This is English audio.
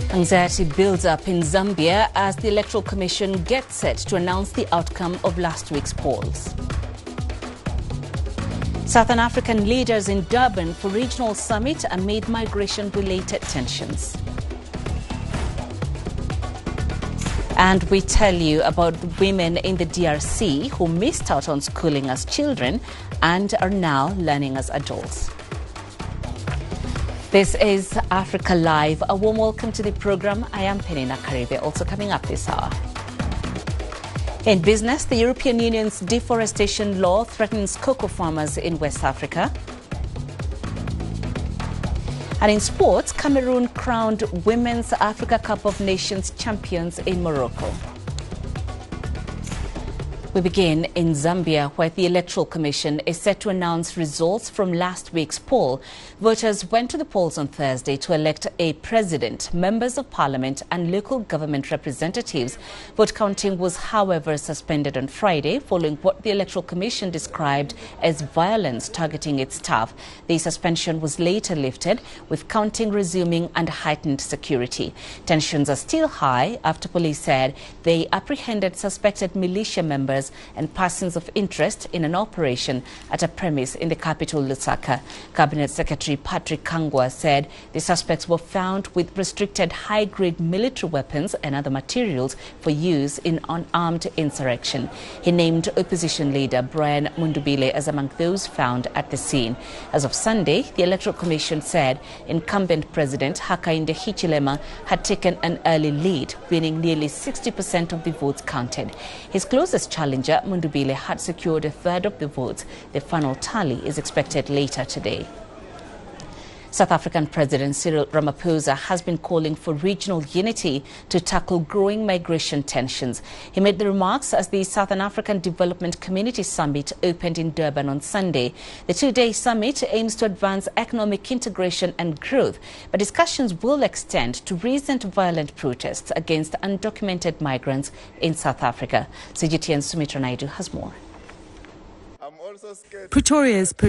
Anxiety builds up in Zambia as the Electoral Commission gets set to announce the outcome of last week's polls. Southern African leaders in Durban for regional summit amid migration-related tensions. And we tell you about the women in the DRC who missed out on schooling as children and are now learning as adults. This is Africa Live. A warm welcome to the program. I am Penina Karibe. Also coming up this hour. In business, the European Union's deforestation law threatens cocoa farmers in West Africa. And in sports, Cameroon crowned Women's Africa Cup of Nations champions in Morocco. We begin in Zambia, where the Electoral Commission is set to announce results from last week's poll. Voters went to the polls on Thursday to elect a president, members of parliament and local government representatives. Vote counting was, however, suspended on Friday following what the Electoral Commission described as violence targeting its staff. The suspension was later lifted, with counting resuming under heightened security. Tensions are still high after police said they apprehended suspected militia members and persons of interest in an operation at a premise in the capital, Lusaka. Cabinet Secretary Patrick Kangwa said the suspects were found with restricted high-grade military weapons and other materials for use in unarmed insurrection. He named opposition leader Brian Mundubile as among those found at the scene. As of Sunday, the Electoral Commission said incumbent President Hakainde Hichilema had taken an early lead, winning nearly 60% of the votes counted. His closest challenger, Mundubile, had secured a third of the votes. The final tally is expected later today. South African President Cyril Ramaphosa has been calling for regional unity to tackle growing migration tensions. He made the remarks as the Southern African Development Community Summit opened in Durban on Sunday. The two-day summit aims to advance economic integration and growth, but discussions will extend to recent violent protests against undocumented migrants in South Africa. CGTN's Sumitra Naidu has more. Pretoria's